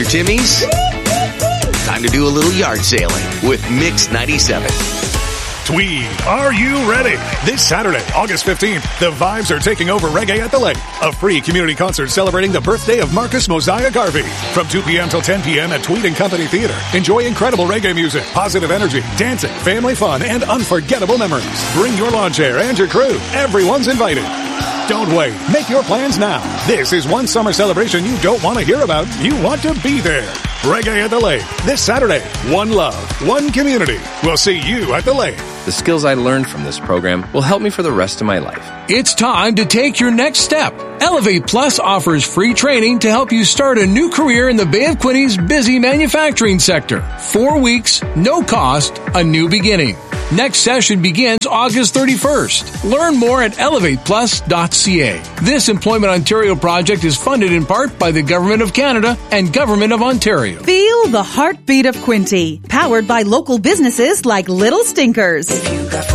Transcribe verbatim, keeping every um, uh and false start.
your Timmies? Time to do a little yard sailing with Mix ninety-seven. Tweed, are you ready? This Saturday, August fifteenth, the Vibes are taking over Reggae at the Lake, a free community concert celebrating the birthday of Marcus Mosiah Garvey. From two p.m. till ten p.m. at Tweed and Company Theater. Enjoy incredible reggae music, positive energy, dancing, family fun, and unforgettable memories. Bring your lawn chair and your crew. Everyone's invited. Don't wait. Make your plans now. This is one summer celebration you don't want to hear about. You want to be there. Reggae at the Lake. This Saturday. One love. One community. We'll see you at the lake. The skills I learned from this program will help me for the rest of my life. It's time to take your next step. Elevate Plus offers free training to help you start a new career in the Bay of Quinny's busy manufacturing sector. Four weeks, no cost, a new beginning. Next session begins August thirty-first. Learn more at elevate plus dot c a. This Employment Ontario project is funded in part by the Government of Canada and Government of Ontario. Feel the heartbeat of Quinte, powered by local businesses like Little Stinkers.